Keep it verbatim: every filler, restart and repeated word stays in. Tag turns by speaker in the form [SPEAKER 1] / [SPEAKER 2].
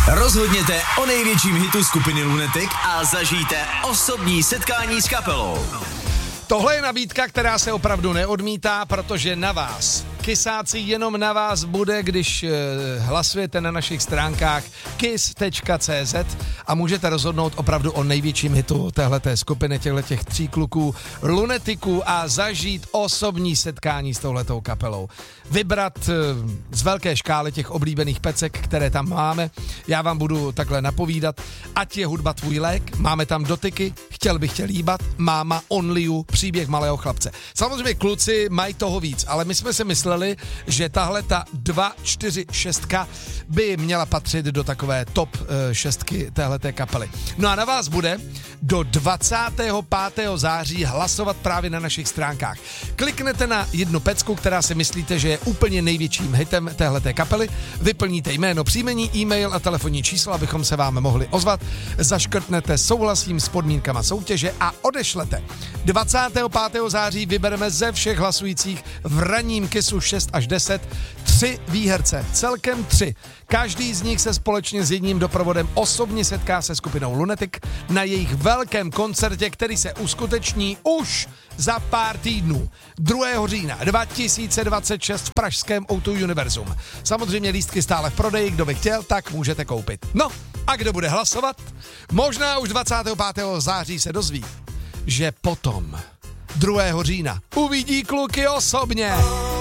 [SPEAKER 1] Rozhodněte o největším hitu skupiny Lunatic a zažijte osobní setkání s kapelou.
[SPEAKER 2] Tohle je nabídka, která se opravdu neodmítá, protože na vás, kysáci, jenom na vás bude, když uh, hlasujete na našich stránkách kiss tečka cé zet a můžete rozhodnout opravdu o největším hitu téhleté skupiny, těchto tří kluků, Lunaticů, a zažít osobní setkání s touhletou kapelou. Vybrat uh, z velké škály těch oblíbených pecek, které tam máme. Já vám budu takhle napovídat, ať je hudba tvůj lék, máme tam dotyky, chtěl bych tě líbat, máma, only you, příběh malého chlapce. Samozřejmě kluci mají toho víc, ale my jsme si mysleli, že tahle ta dva čtyři šest by měla patřit do takové top uh, šestky téhleté kapely. No a na vás bude do dvacátého pátého září hlasovat právě na našich stránkách. Kliknete na jednu pecku, která si myslíte, že je úplně největším hitem téhleté kapely, vyplníte jméno, příjmení, e-mail a telefonní číslo, abychom se vám mohli ozvat, zaškrtnete souhlasím s podmínkama soutěže a odešlete. dvacátého pátého září vybereme ze všech hlasujících v ranním Kissu šest až deset tři výherce, celkem tři. Každý z nich se společně s jedním doprovodem osobně setká se skupinou Lunatic na jejich velkém koncertě, který se uskuteční už za pár týdnů. druhého října dva tisíce dvacet šest v pražském ó dva Univerzum. Samozřejmě lístky stále v prodeji, kdo by chtěl, tak můžete koupit. No a kdo bude hlasovat? Možná už dvacátého pátého září se dozví, že potom druhého října uvidí kluky osobně.